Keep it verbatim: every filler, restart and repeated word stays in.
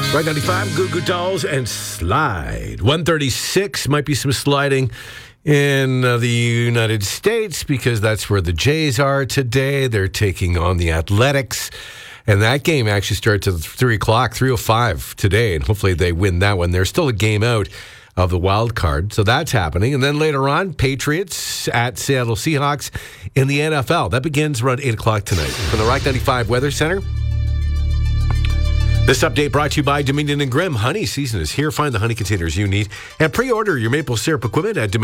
Right ninety-five, Goo Goo Dolls and Slide. one thirty-six, might be some sliding in uh, the United States because that's where the Jays are today. They're taking on the Athletics. And that game actually starts at three o'clock, three oh five today. And hopefully they win that one. There's still a game out of the wild card. So that's happening. And then later on, Patriots at Seattle Seahawks in the N F L. That begins around eight o'clock tonight. From the Rock ninety-five Weather Center. This update brought to you by Dominion and Grimm. Honey season is here. Find the honey containers you need and pre-order your maple syrup equipment at Dominion.